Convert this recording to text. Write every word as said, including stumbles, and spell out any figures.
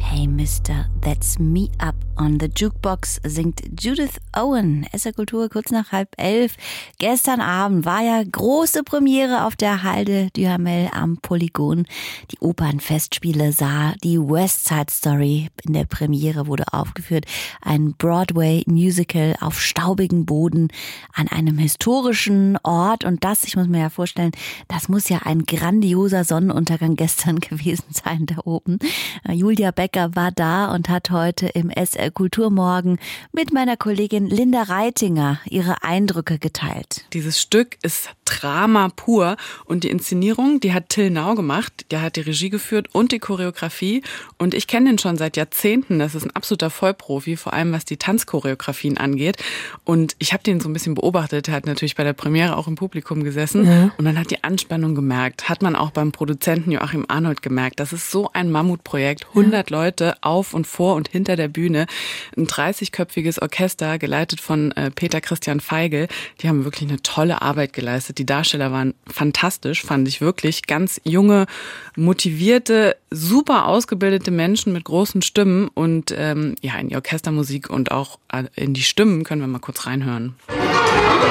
Hey Mister, that's me up on the jukebox, singt Judith Owen. S R Kultur kurz nach halb elf. Gestern Abend war ja große Premiere auf der Halde Duhamel am Polygon. Die Opernfestspiele sah die West Side Story. In der Premiere wurde aufgeführt ein Broadway-Musical auf staubigem Boden an einem historischen Ort. Und das, ich muss mir ja vorstellen, das muss ja ein grandioser Sonnenuntergang gestern gewesen sein da oben. Julia Becker war da und hat heute im S R Kulturmorgen mit meiner Kollegin Linda Reitinger ihre Eindrücke geteilt. Dieses Stück ist Drama pur und die Inszenierung, die hat Till Nau gemacht. Der hat die Regie geführt und die Choreografie und ich kenne ihn schon seit Jahrzehnten. Das ist ein absoluter Vollprofi, vor allem was die Tanzchoreografien angeht. Und ich habe den so ein bisschen beobachtet. Er hat natürlich bei der Premiere auch im Publikum gesessen ja. Und man hat die Anspannung gemerkt. Hat man auch beim Produzenten Joachim Arnold gemerkt. Das ist so ein Mammutprojekt. hundert ja. Leute auf und vor und hinter der Bühne. Ein dreißigköpfiges Orchester, geleitet von äh, Peter Christian Feigl. Die haben wirklich eine tolle Arbeit geleistet. Die Darsteller waren fantastisch, fand ich wirklich. Ganz junge, motivierte, super ausgebildete Menschen mit großen Stimmen. Und ähm, ja, in die Orchestermusik und auch in die Stimmen können wir mal kurz reinhören.